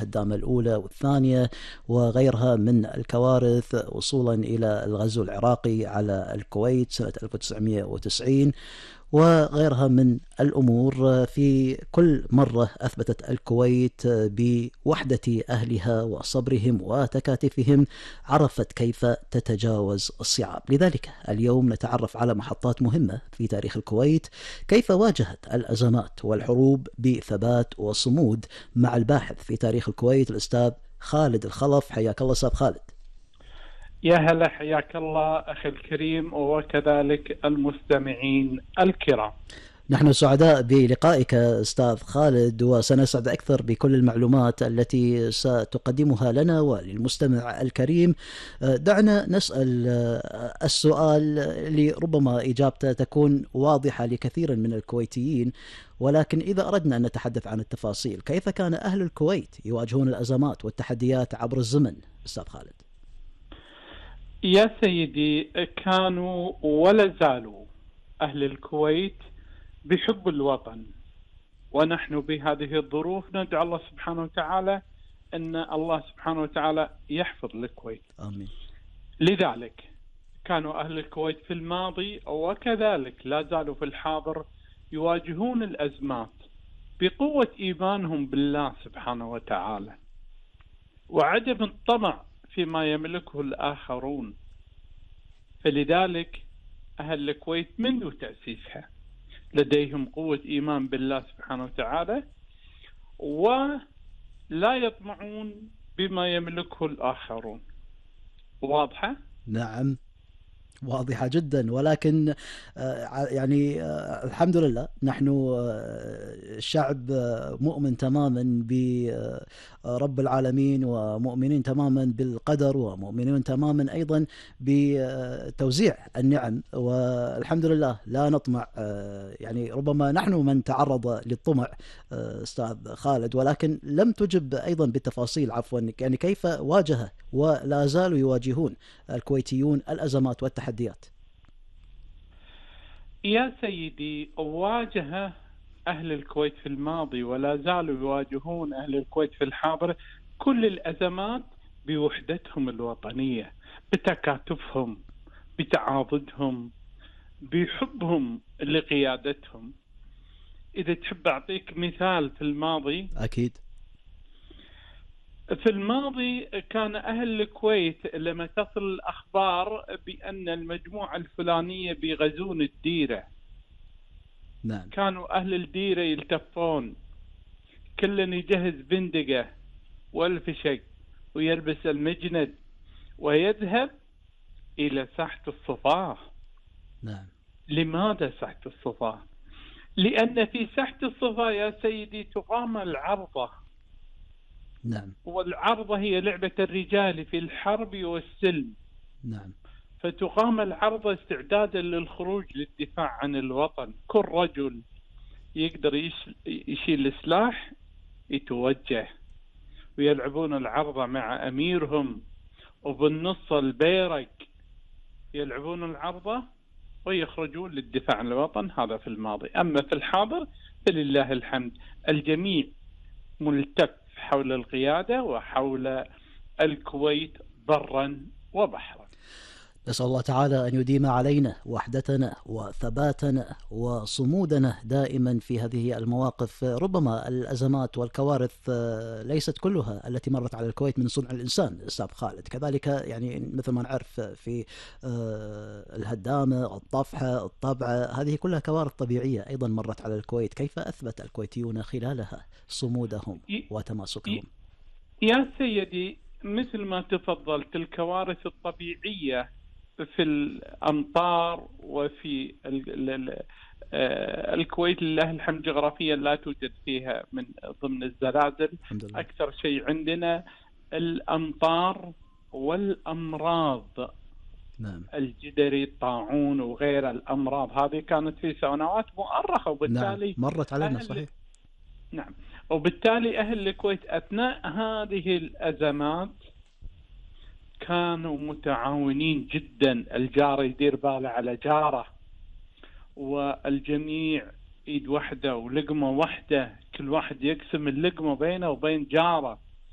الهدامة الأولى والثانية وغيرها من الكوارث، وصولا إلى الغزو العراقي على الكويت سنة 1990 وغيرها من الأمور. في كل مرة أثبتت الكويت بوحدة أهلها وصبرهم وتكاتفهم، عرفت كيف تتجاوز الصعاب. لذلك اليوم نتعرف على محطات مهمة في تاريخ الكويت، كيف واجهت الأزمات والحروب بثبات وصمود، مع الباحث في تاريخ الكويت الأستاذ خالد الخلف. حياك الله أستاذ خالد. يا هلا، حياك الله أخي الكريم، وكذلك المستمعين الكرام. نحن سعداء بلقائك أستاذ خالد، وسنسعد أكثر بكل المعلومات التي ستقدمها لنا وللمستمع الكريم. دعنا نسأل السؤال اللي ربما إجابته تكون واضحة لكثير من الكويتيين، ولكن إذا أردنا أن نتحدث عن التفاصيل، كيف كان أهل الكويت يواجهون الأزمات والتحديات عبر الزمن أستاذ خالد؟ يا سيدي، كانوا ولا زالوا أهل الكويت بحب الوطن، ونحن بهذه الظروف ندعو الله سبحانه وتعالى أن الله سبحانه وتعالى يحفظ الكويت. آمين. لذلك كانوا أهل الكويت في الماضي وكذلك لا زالوا في الحاضر يواجهون الأزمات بقوة إيمانهم بالله سبحانه وتعالى وعدم الطمع فيما يملكه الآخرون. فلذلك أهل الكويت منذ تأسيسها لديهم قوة إيمان بالله سبحانه وتعالى، ولا يطمعون بما يملكه الآخرون. واضحة؟ نعم، واضحة جدا، ولكن يعني الحمد لله نحن شعب مؤمن تماما برب العالمين، ومؤمنين تماما بالقدر، ومؤمنين تماما أيضا بتوزيع النعم، والحمد لله لا نطمع. يعني ربما نحن من تعرض للطمع أستاذ خالد، ولكن لم تجب أيضا بالتفاصيل، عفوا، يعني كيف واجه ولا زالوا يواجهون الكويتيون الأزمات والتحديات؟ يا سيدي، واجه أهل الكويت في الماضي ولا زالوا يواجهون أهل الكويت في الحاضر كل الأزمات بوحدتهم الوطنية، بتكاتفهم، بتعاضدهم، بحبهم لقيادتهم. إذا تحب أعطيك مثال في الماضي. أكيد. في الماضي كان أهل الكويت لما تصل الأخبار بأن المجموعة الفلانية بيغزون الديرة، نعم. كانوا أهل الديرة يلتفون، كل يجهز بندقة والفشق ويلبس المجند ويذهب إلى ساحة الصفاة. نعم. لماذا ساحة الصفاة؟ لأن في ساحة الصفاة يا سيدي تقام العرضة. نعم. والعرضة هي لعبة الرجال في الحرب والسلم. نعم. فتقام العرضة استعدادا للخروج للدفاع عن الوطن. كل رجل يقدر يشيل السلاح يتوجه، ويلعبون العرضة مع أميرهم، وبالنص البيرق يلعبون العرضة ويخرجون للدفاع عن الوطن. هذا في الماضي. أما في الحاضر فلله الحمد الجميع ملتف حول القيادة وحول الكويت برا وبحرا. نسأل الله تعالى أن يديم علينا وحدتنا وثباتنا وصمودنا دائما في هذه المواقف. ربما الأزمات والكوارث ليست كلها التي مرت على الكويت من صنع الإنسان أستاذ خالد، كذلك يعني مثل ما نعرف في الهدامة، الطفحة، الطبعة، هذه كلها كوارث طبيعية أيضا مرت على الكويت. كيف أثبت الكويتيون خلالها صمودهم وتماسكهم؟ يا سيدي، مثل ما تفضلت، الكوارث الطبيعية في الأمطار وفي الكويت لله الحمد جغرافيا لا توجد فيها من ضمن الزلازل. أكثر شيء عندنا الأمطار والأمراض. نعم. الجدري، الطاعون وغير الأمراض، هذه كانت في سنوات مؤرخة، وبالتالي نعم. مرت علينا صحيح. نعم. وبالتالي أهل الكويت أثناء هذه الأزمات كانوا متعاونين جدا. الجار يدير باله على جاره، والجميع ايد واحدة ولقمة واحدة، كل واحد يقسم اللقمة بينه وبين جاره.